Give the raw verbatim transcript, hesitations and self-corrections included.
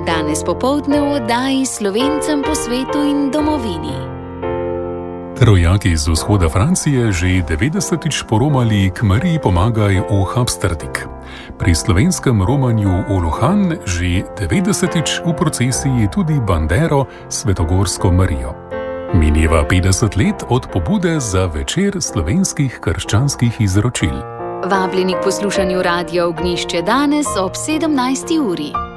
Danes popoldne v oddaji Slovencem po svetu in domovini. Rojaki iz vzhoda Francije že devetdesetič poromali k Mariji pomagaj v Habsterdik. Pri slovenskem romanju v Lohan že devetdesetič v procesiji tudi Bandero Svetogorsko Marijo. Mineva petdeset let od pobude za večer slovenskih krščanskih izročil. Vabljeni k poslušanju Radia Ognjišče danes ob sedemnajsti uri.